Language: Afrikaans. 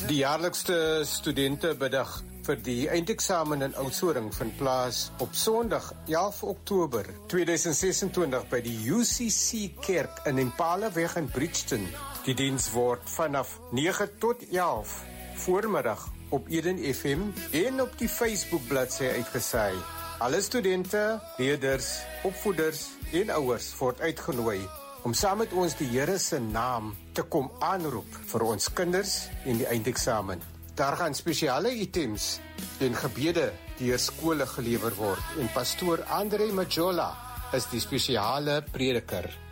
Die jaarlikste studentebiddag vir die eindeksamen in Oudtshoorn vind plaas op Sondag 11 Oktober 2026 by die UCC Kerk in Impalaweg in Bridgeton. Die diens word vanaf 9 tot 11 voormiddag op Eden FM en op die Facebook bladsy uitgesaai. Alle studente, leerders, opvoeders en ouers word uitgenooi om saam met ons die Here se naam te kom aanroep vir ons kinders en die eindeksamen. Daar gaan spesiale items en gebede deur skole gelewer word en pastoor Andre Majola is die spesiale prediker.